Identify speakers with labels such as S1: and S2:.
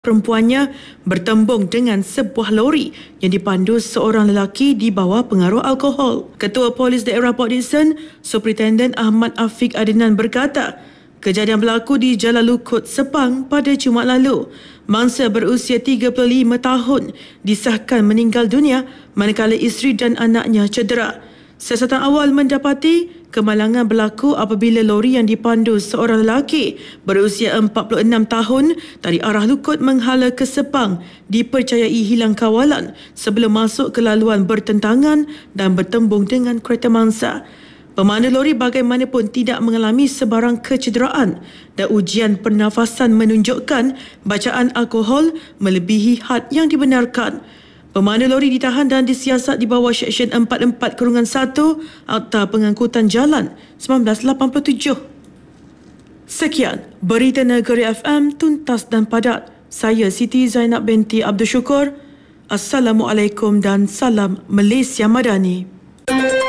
S1: perempuannya bertembung dengan sebuah lori yang dipandu seorang lelaki di bawah pengaruh alkohol. Ketua Polis Daerah Port Dickson, Superintendent Ahmad Afiq Adnan berkata, kejadian berlaku di Jalan Lukut, Sepang pada Jumaat lalu. Mangsa berusia 35 tahun disahkan meninggal dunia manakala isteri dan anaknya cedera. Siasatan awal mendapati kemalangan berlaku apabila lori yang dipandu seorang lelaki berusia 46 tahun dari arah Lukut menghala ke Sepang dipercayai hilang kawalan sebelum masuk ke laluan bertentangan dan bertembung dengan kereta mangsa. Pemandu lori bagaimanapun tidak mengalami sebarang kecederaan dan ujian pernafasan menunjukkan bacaan alkohol melebihi had yang dibenarkan. Pemandu lori ditahan dan disiasat di bawah Seksyen 44-1 Akta Pengangkutan Jalan 1987. Sekian, Berita Negeri FM tuntas dan padat. Saya Siti Zainab binti Abdul Syukur. Assalamualaikum dan salam Malaysia Madani.